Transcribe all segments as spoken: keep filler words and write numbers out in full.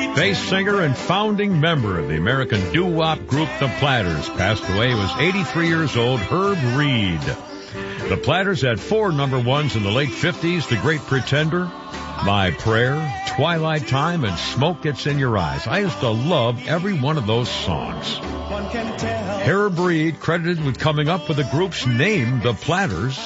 Bass singer and founding member of the American doo-wop group The Platters passed away. He was eighty-three years old. Herb Reed. The Platters had four number ones in the late fifties. The Great Pretender, My Prayer, Twilight Time, and Smoke Gets in Your Eyes. I used to love every one of those songs. Herb Reed credited with coming up with the group's name, The Platters,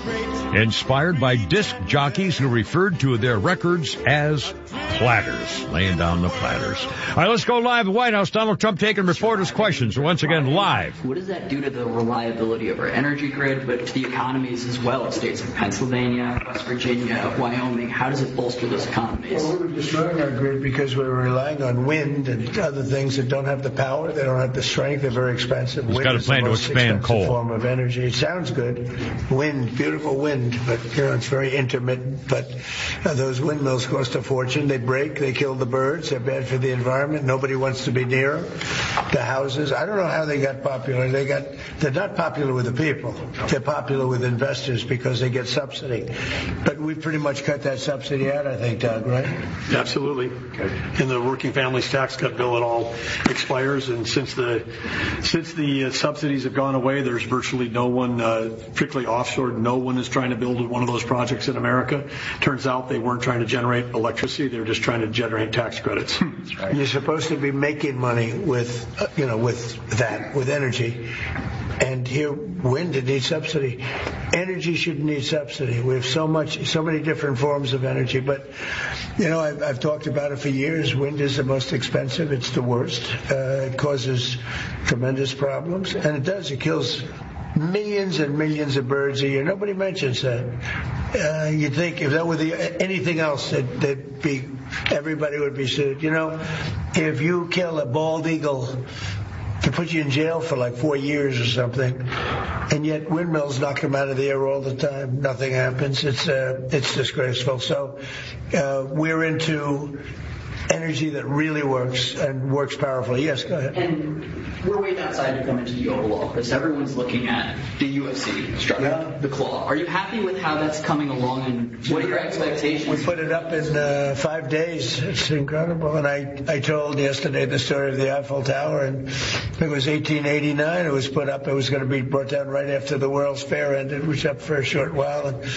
inspired by disc jockeys who referred to their records as platters, laying down the platters. All right, let's go live at the White House. Donald Trump taking reporters' questions. Once again, live. What does that do to the reliability of our energy grid, but to the economies as well? States like Pennsylvania, West Virginia, Wyoming, how does it bolster those economies? Well, we're destroying our grid because we're relying on wind and other things that don't have the power, they don't have the strength, they're very expensive. He's wind got a is plan the to most expand expensive coal. form of energy. It sounds good. Wind, beautiful wind, but you know it's very intermittent. But uh, those windmills cost a fortune. They break, they kill the birds, they're bad for the environment. Nobody wants to be near them. The houses, I don't know how they got popular. They got, they're not popular with the people. They're popular with investors because they get subsidy. But we pretty much cut that subsidy out, I think, Doug, right? Absolutely. In the working families tax cut bill, it all expires, and since the since the uh, subsidies have gone away, there's virtually no one, uh, particularly offshore, no one is trying to build one of those projects in America. Turns out they weren't trying to generate electricity; they were just trying to generate tax credits. That's right. You're supposed to be making money with, uh, you know, with that, with energy. And here, wind, it needs subsidy. Energy shouldn't need subsidy. We have so much, so many different forms of energy. But, you know, I've, I've talked about it for years. Wind is the most expensive. It's the worst. Uh, it causes tremendous problems. And it does. It kills millions and millions of birds a year. Nobody mentions that. Uh, you'd think if that were the, anything else, that that'd be, everybody would be sued. You know, if you kill a bald eagle, to put you in jail for like four years or something, and yet windmills knock them out of the air all the time. Nothing happens. It's uh, it's disgraceful. So uh, we're into energy that really works and works powerfully. Yes, go ahead. And we're waiting outside to come into the Oval Office. Everyone's looking at the U F C structure, yeah. the claw. Are you happy with how that's coming along, and what are your expectations? We put it up in uh, five days. It's incredible. And I, I told yesterday the story of the Eiffel Tower, and it was eighteen eighty-nine. It was put up. It was going to be brought down right after the World's Fair ended, which was up for a short while. And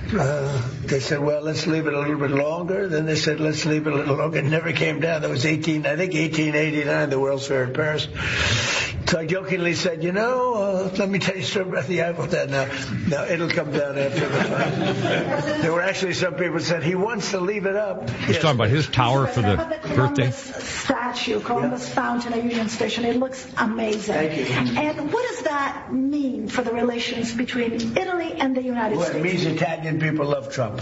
uh, they said, well, let's leave it a little bit longer. Then they said, let's leave it a little longer. It never came down. That was eighteen, I think eighteen eighty-nine, the World's Fair in Paris. So I jokingly said, you know, uh, let me tell you something about the Eiffel Tower. Now, now it'll come down after the fight. There were actually some people who said he wants to leave it up. He's Yes. talking about his tower for the the birthday. Columbus statue, Columbus Yeah. Fountain at Union Station. It looks amazing. Thank you. And what does that mean for the relations between Italy and the United Well, it States? means Italian people love Trump.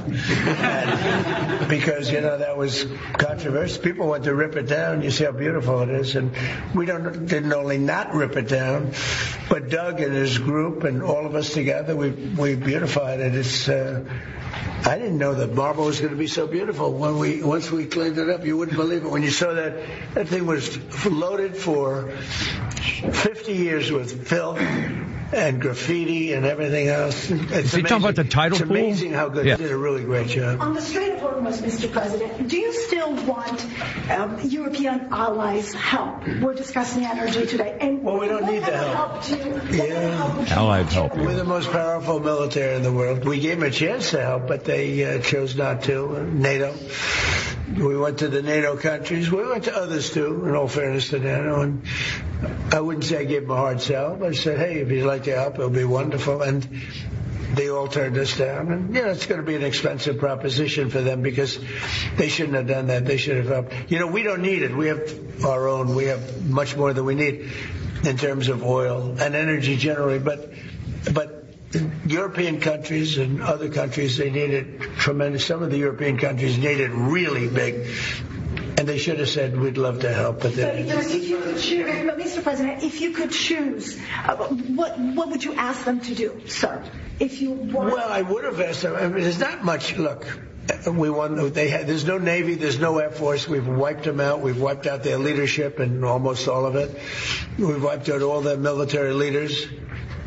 And because, you know, that was controversial. People want to rip it down. You see how beautiful it is. And we don't didn't only not rip it down, but Doug and his group and all of us together, we we beautified it. It's uh, I didn't know that marble was going to be so beautiful. When we once we cleaned it up, you wouldn't believe it. When you saw that, that thing was loaded for fifty years with filth and graffiti and everything else. It's Is he talking about the tidal It's pool? amazing how good. Yeah. They did a really great job. On the Strait of Hormuz, Mister President, do you still want um, European allies' help? We're discussing energy today. And Well, we don't what need the kind of help. do you, what kind of Yeah. help would you Allied want? help. We're the most powerful military in the world. We gave them a chance to help, but they uh, chose not to. NATO. We went to the NATO countries. We went to others too, in all fairness to NATO. And I wouldn't say I gave them a hard sell, but I said, hey, if you'd like to help, it'll be wonderful. And they all turned us down. And, you know, it's going to be an expensive proposition for them because they shouldn't have done that. They should have helped. You know, we don't need it. We have our own. We have much more than we need in terms of oil and energy generally. But, but European countries and other countries, they need it tremendous. Some of the European countries need it really big. And they should have said, we'd love to help, but So, they you know, if you could choose, no, Mister President, if you could choose, uh, what what would you ask them to do, sir? If you want, Well, I would have asked them. I mean, there's not much. Look, we won. They had. There's no Navy. There's no Air Force. We've wiped them out. We've wiped out their leadership and almost all of it. We've wiped out all their military leaders.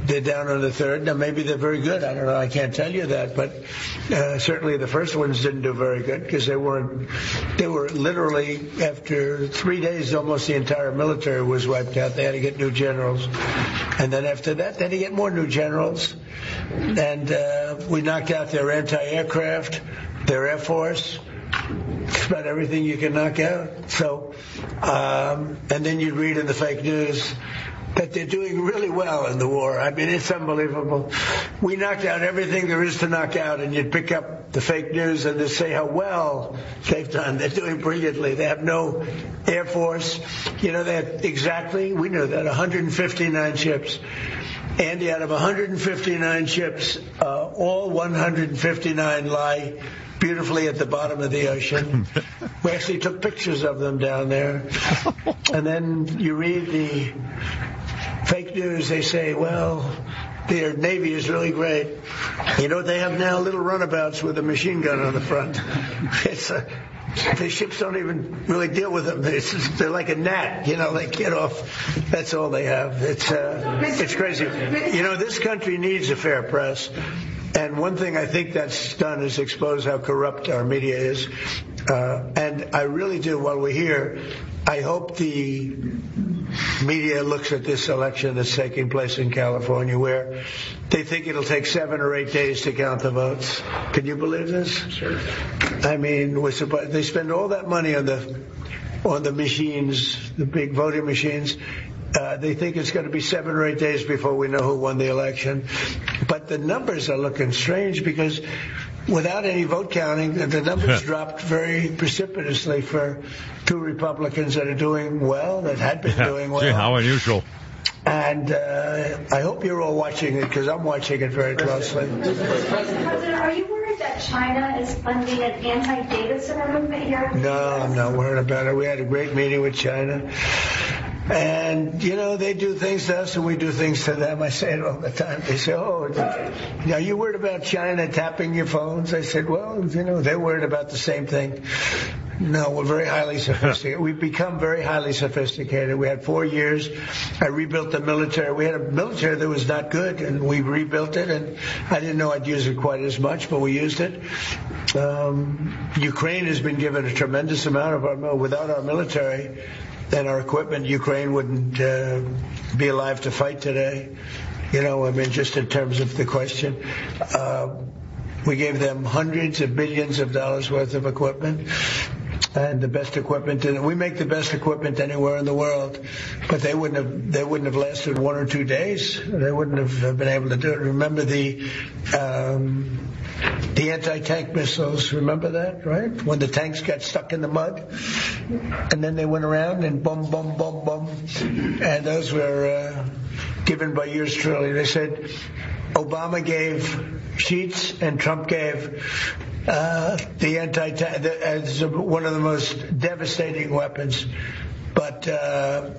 they're down on the third. Now, maybe they're very good. I don't know. I can't tell you that. But uh, certainly the first ones didn't do very good because they weren't, they were literally, after three days, almost the entire military was wiped out. They had to get new generals. And then after that, they had to get more new generals. And uh, we knocked out their anti-aircraft, their Air Force, just about everything you can knock out. So, um, and then you read in the fake news that they're doing really well in the war. I mean, it's unbelievable. We knocked out everything there is to knock out, and you'd pick up the fake news and they say how well they've done. They're doing brilliantly. They have no Air Force. You know, they have exactly, we knew that, one hundred fifty-nine ships. Andy, out of one hundred fifty-nine ships, uh, all one hundred fifty-nine lie beautifully at the bottom of the ocean. We actually took pictures of them down there. And then you read the fake news, they say, well, their Navy is really great. You know what they have now? Little runabouts with a machine gun on the front. It's a, the ships don't even really deal with them. It's just, they're like a gnat, you know, they get off. That's all they have. It's uh, it's crazy. You know, this country needs a fair press. And one thing I think that's done is expose how corrupt our media is. Uh, and I really do, while we're here, I hope the media looks at this election that's taking place in California, where they think it'll take seven or eight days to count the votes. Can you believe this? Sure. I mean, we're supposed, they spend all that money on the on the machines, the big voting machines. Uh, they think it's going to be seven or eight days before we know who won the election. But the numbers are looking strange because without any vote counting, the numbers dropped very precipitously for two Republicans that are doing well, that had been doing well. Gee, how unusual. And uh, I hope you're all watching it because I'm watching it very closely. Mister President, are you worried that China is funding an anti-data center movement here? No, I'm not worried about it. We had a great meeting with China. And, you know, they do things to us and we do things to them. I say it all the time. They say, oh, are you worried about China tapping your phones? I said, well, you know, they're worried about the same thing. No, we're very highly sophisticated. We've become very highly sophisticated. We had four years. I rebuilt the military. We had a military that was not good, and we rebuilt it, and I didn't know I'd use it quite as much, but we used it. Um, Ukraine has been given a tremendous amount of our, without our military and our equipment, Ukraine wouldn't uh, be alive to fight today. You know, I mean, just in terms of the question. Uh, we gave them hundreds of billions of dollars worth of equipment. And the best equipment, and we make the best equipment anywhere in the world, but they wouldn't have, they wouldn't have lasted one or two days. They wouldn't have been able to do it. Remember the, um, the anti-tank missiles, remember that, right? When the tanks got stuck in the mud, and then they went around and boom, boom, boom, boom, and those were uh, given by yours truly. They said Obama gave sheets and Trump gave uh, the anti-tank as one of the most devastating weapons. But uh,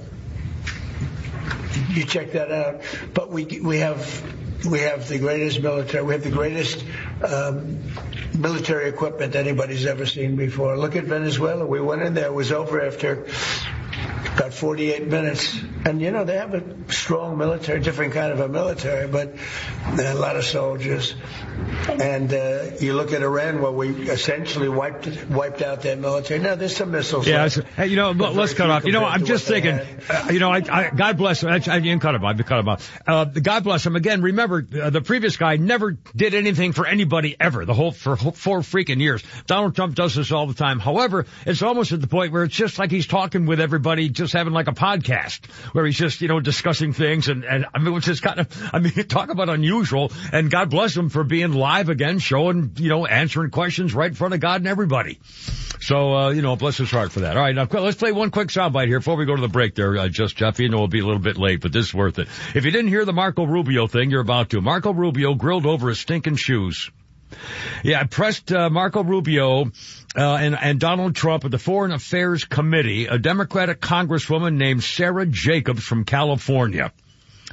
you check that out. But we we have. We have the greatest military. We have the greatest um, military equipment anybody's ever seen before. Look at Venezuela. We went in there. It was over after about forty-eight minutes. And, you know, they have a strong military, different kind of a military, but a lot of soldiers. And uh, you look at Iran, well, we essentially wiped wiped out their military. Now, there's some missiles. Yeah, hey, you know, let's cut off. You know, I'm just thinking, uh, you know, I, I, God bless him. I, I didn't cut him off. I cut him off. Uh, God bless him. Again, remember, uh, the previous guy never did anything for anybody ever, the whole, for four freaking years. Donald Trump does this all the time. However, it's almost at the point where it's just like he's talking with everybody, just having like a podcast where he's just, you know, discussing things. And, and I mean, which is kind of, I mean, talk about unusual. And God bless him for being live again, showing, you know, answering questions right in front of God and everybody. So, uh, you know, bless his heart for that. All right, now let's play one quick soundbite here before we go to the break there, uh, just Jeff. You know, we'll be a little bit late, but this is worth it. If you didn't hear the Marco Rubio thing, you're about to. Marco Rubio grilled over his stinking shoes. Yeah, I pressed uh, Marco Rubio uh, and, and Donald Trump at the Foreign Affairs Committee, a Democratic congresswoman named Sarah Jacobs from California.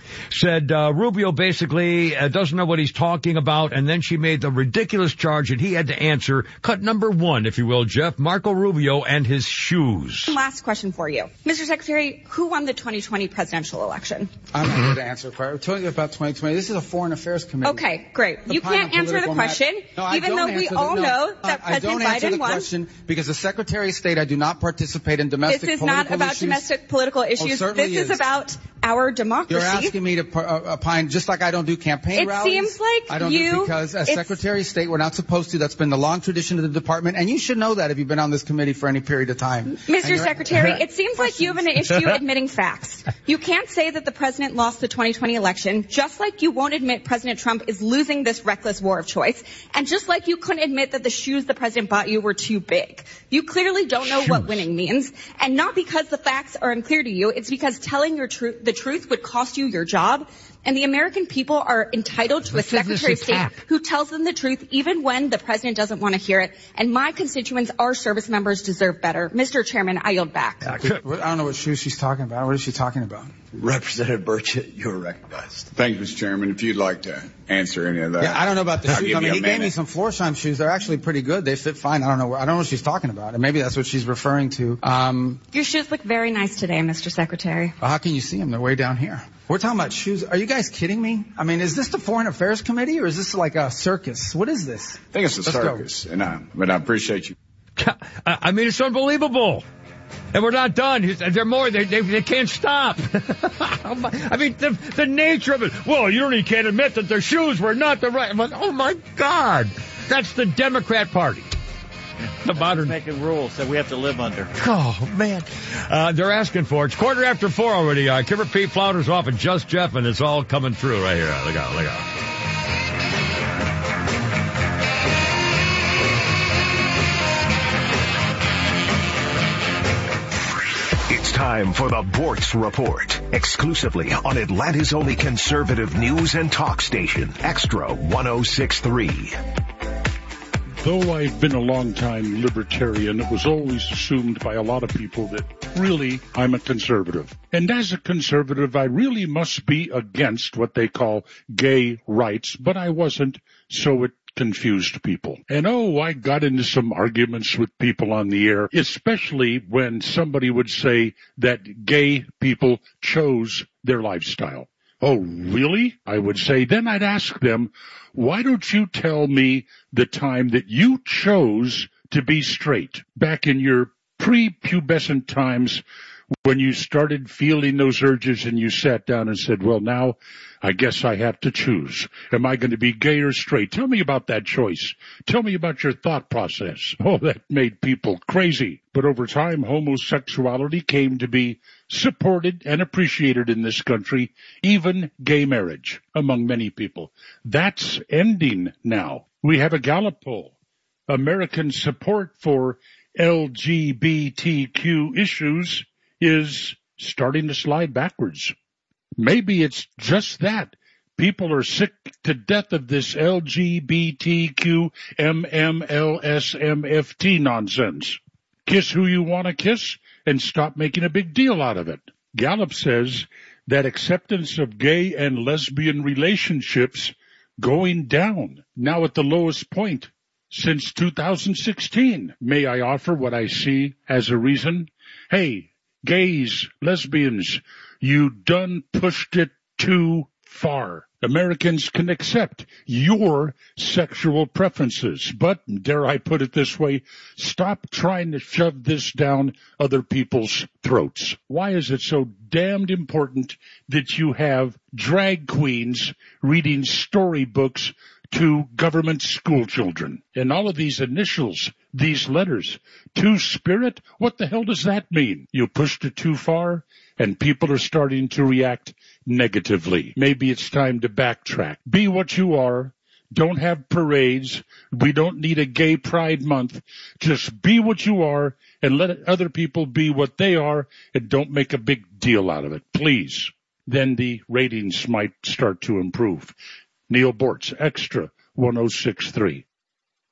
said uh, Rubio basically uh, doesn't know what he's talking about, and then she made the ridiculous charge that he had to answer. Cut number one, if you will, Jeff, Marco Rubio and his shoes. Last question for you. Mister Secretary, who won the twenty twenty presidential election? I'm not going to answer for We're talking about twenty twenty. This is a Foreign Affairs Committee. Okay, great. The you can't answer the question, no, even though we all the, no, know that I, President I don't answer Biden the won. question because the Secretary of State, I do not participate in domestic This is political not about issues. domestic political issues. Oh, this is. is about our democracy. You're asking me to uh, opine just like I don't do campaign it rallies. It seems like I don't you... do because as Secretary of State, we're not supposed to. That's been the long tradition of the department, and you should know that if you've been on this committee for any period of time. Mister Secretary, it seems like you have an issue admitting facts. You can't say that the president lost the twenty twenty election, just like you won't admit President Trump is losing this reckless war of choice, and just like you couldn't admit that the shoes the president bought you were too big. You clearly don't know shoes. what winning means, and not because the facts are unclear to you, it's because telling your tru- the truth would cost you your job, and the American people are entitled to a Secretary of State who tells them the truth even when the president doesn't want to hear it, and my constituents, our service members, deserve better. Mister Chairman, I yield back. I don't know what shoes she's talking about. What is she talking about? Representative Burchett, you're recognized. Thank you, Mister Chairman. If you'd like to answer any of that. Yeah, I don't know about the I'll shoes. I mean, he minute. gave me some Florsheim shoes. They're actually pretty good. They fit fine. I don't know. I don't know what she's talking about. And maybe that's what she's referring to. Um, Your shoes look very nice today, Mister Secretary. Well, how can you see them? They're way down here. We're talking about shoes. Are you guys kidding me? I mean, is this the Foreign Affairs Committee or is this like a circus? What is this? I think it's a Let's circus, and I, but I appreciate you. I mean, it's unbelievable. And we're not done. They're more. They, they, they can't stop. I mean, the, the nature of it. Well, you only can't admit that their shoes were not the right. I'm like, oh my God, that's the Democrat Party. The modern making rules that we have to live under. Oh man, uh, they're asking for it. It's quarter after four already. Uh, Kimber Pete Flounders off and Just Jeff, and it's all coming through right here. Look out! Look out! It's time for the Bortz Report, exclusively on Atlanta's only conservative news and talk station, Extra one oh six point three. Though I've been a long-time libertarian, it was always assumed by a lot of people that really I'm a conservative. And as a conservative, I really must be against what they call gay rights, but I wasn't, so it confused people. And oh, I got into some arguments with people on the air, especially when somebody would say that gay people chose their lifestyle. Oh, really? I would say. Then I'd ask them, why don't you tell me the time that you chose to be straight back in your pre-pubescent times when you started feeling those urges and you sat down and said, well, now I guess I have to choose. Am I going to be gay or straight? Tell me about that choice. Tell me about your thought process. Oh, that made people crazy. But over time, homosexuality came to be supported and appreciated in this country, even gay marriage among many people. That's ending now. We have a Gallup poll. American support for L G B T Q issues is starting to slide backwards. Maybe it's just that. People are sick to death of this L G B T Q M M L S M F T nonsense. Kiss who you want to kiss and stop making a big deal out of it. Gallup says that acceptance of gay and lesbian relationships going down, now at the lowest point since two thousand sixteen. May I offer what I see as a reason? Hey, gays, lesbians, you done pushed it too far. Americans can accept your sexual preferences, but, dare I put it this way, stop trying to shove this down other people's throats. Why is it so damned important that you have drag queens reading storybooks to government school children? And all of these initials, these letters, Two-Spirit, what the hell does that mean? You pushed it too far, and people are starting to react negatively. Maybe it's time to backtrack. Be what you are. Don't have parades. We don't need a gay pride month. Just be what you are and let other people be what they are, and don't make a big deal out of it, please. Then the ratings might start to improve. Neil Bortz, Extra one oh six point three.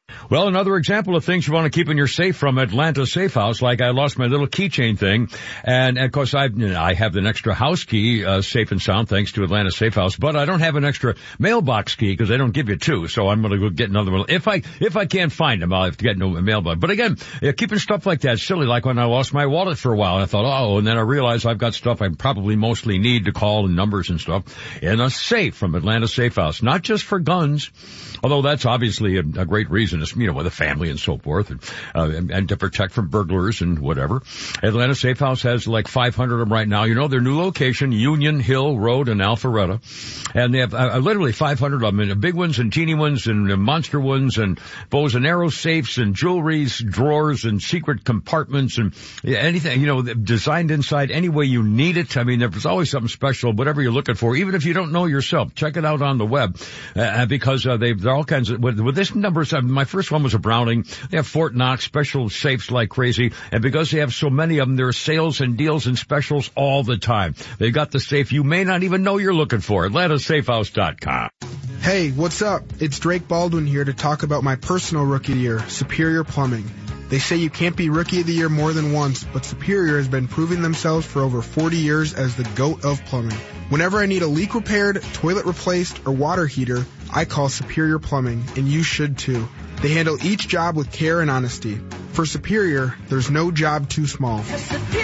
Well, another example of things you want to keep in your safe from Atlanta Safe House, like I lost my little keychain thing, and, and of course I you know, I have an extra house key, uh, safe and sound, thanks to Atlanta Safe House, but I don't have an extra mailbox key because they don't give you two, so I'm going to go get another one. If I if I can't find them, I'll have to get no mailbox. But again, yeah, keeping stuff like that is silly. Like when I lost my wallet for a while, I thought, oh, and then I realized I've got stuff I probably mostly need to call and numbers and stuff in a safe from Atlanta Safe House, not just for guns, although that's obviously a, a great reason. It's, you know, with a family and so forth, and, uh, and, and to protect from burglars and whatever. Atlanta Safe House has like five hundred of them right now. You know, their new location, Union Hill Road in Alpharetta. And they have uh, literally five hundred of them, and big ones and teeny ones and uh, monster ones and bows and arrow safes and jewelries, drawers and secret compartments and yeah, anything, you know, designed inside any way you need it. I mean, there's always something special, whatever you're looking for, even if you don't know yourself. Check it out on the web, uh, because uh, they've, they're all kinds of, with, with this numbers, uh, my first one was a Browning. They have Fort Knox special safes like crazy, and because they have so many of them, there are sales and deals and specials all the time. They got the safe you may not even know you're looking for. Atlanta Safe House dot com. Hey, what's up? It's Drake Baldwin here to talk about my personal rookie of the year, Superior Plumbing. They say you can't be rookie of the year more than once, but Superior has been proving themselves for over forty years as the GOAT of plumbing. Whenever I need a leak repaired, toilet replaced, or water heater, I call Superior Plumbing, and you should too. They handle each job with care and honesty. For Superior, there's no job too small. For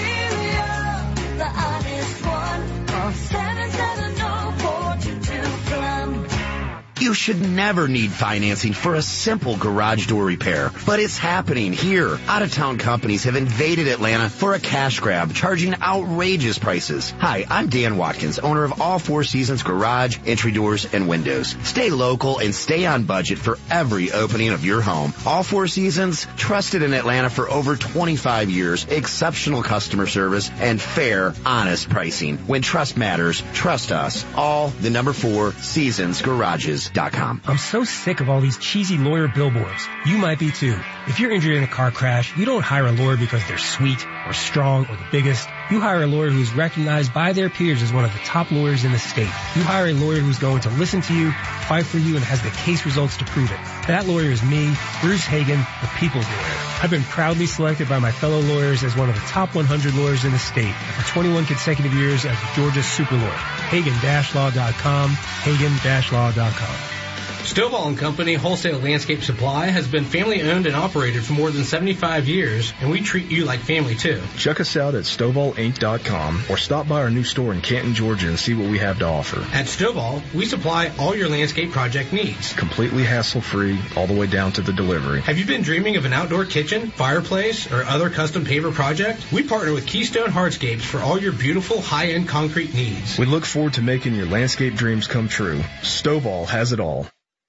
Superior, the honest one, call seven seven zero, four two two, plum. You should never need financing for a simple garage door repair, but it's happening here. Out-of-town companies have invaded Atlanta for a cash grab, charging outrageous prices. Hi, I'm Dan Watkins, owner of All Four Seasons Garage, Entry Doors, and Windows. Stay local and stay on budget for every opening of your home. All Four Seasons, trusted in Atlanta for over twenty-five years, exceptional customer service, and fair, honest pricing. When trust matters, trust us. All the number four Seasons Garages. I'm so sick of all these cheesy lawyer billboards. You might be too. If you're injured in a car crash, you don't hire a lawyer because they're sweet or strong or the biggest. You hire a lawyer who's recognized by their peers as one of the top lawyers in the state. You hire a lawyer who's going to listen to you, fight for you, and has the case results to prove it. That lawyer is me, Bruce Hagan, the People's Lawyer. I've been proudly selected by my fellow lawyers as one of the top one hundred lawyers in the state, and for twenty-one consecutive years as Georgia's super lawyer. Hagan Law dot com, Hagan Law dot com. Stovall and Company Wholesale Landscape Supply has been family owned and operated for more than seventy-five years, and we treat you like family too. Check us out at Stovall Inc dot com or stop by our new store in Canton, Georgia and see what we have to offer. At Stovall, we supply all your landscape project needs. Completely hassle-free all the way down to the delivery. Have you been dreaming of an outdoor kitchen, fireplace, or other custom paver project? We partner with Keystone Hardscapes for all your beautiful high-end concrete needs. We look forward to making your landscape dreams come true. Stovall has it all.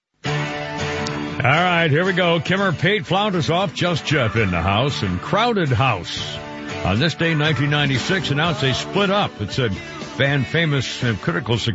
All right, here we go. Kimmer Pate flounders off. Just Jeff in the house. And Crowded House on this day, nineteen ninety-six, announced they split up. It said fan famous and critical success.